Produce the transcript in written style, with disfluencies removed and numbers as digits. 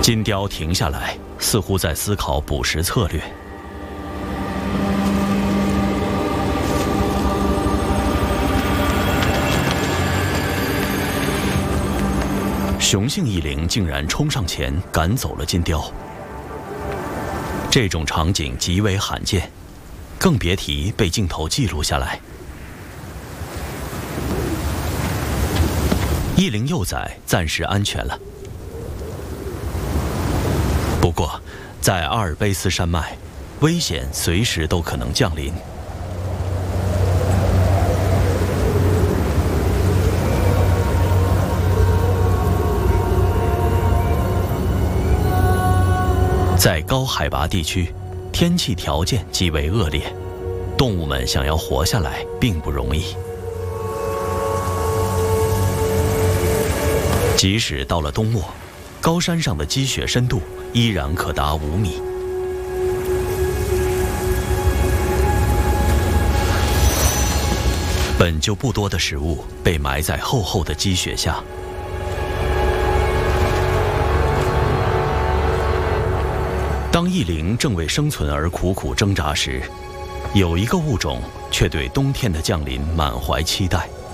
金雕停下来，似乎在思考捕食策略。雄性异羚竟然冲上前赶走了金雕。这种场景极为罕见，更别提被镜头记录下来。异羚幼崽暂时安全了。不过，在阿尔卑斯山脉，危险随时都可能降临。在高海拔地区，天气条件极为恶劣，动物们想要活下来并不容易。即使到了冬末，高山上的积雪深度依然可达5米。本就不多的食物被埋在厚厚的积雪下。当异羚正为生存而苦苦挣扎时，有一个物种却对冬天的降临满怀期待。